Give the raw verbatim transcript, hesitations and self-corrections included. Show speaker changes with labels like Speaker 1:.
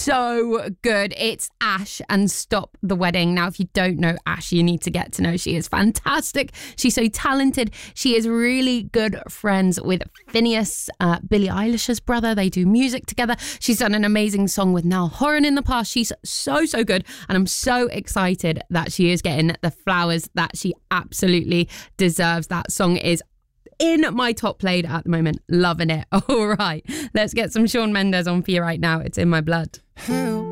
Speaker 1: so good. It's Ash and Stop the Wedding. Now, if you don't know Ash, you need to get to know. She is fantastic. She's so talented. She is really good friends with Phineas, uh, Billie Eilish's brother. They do music together. She's done an amazing song with Niall Horan in the past. She's so, so good. And I'm so excited that she is getting the flowers that she absolutely deserves. That song is in my top played at the moment. Loving it. All right, let's get some Shawn Mendes on for you right now. It's In My Blood.
Speaker 2: Help.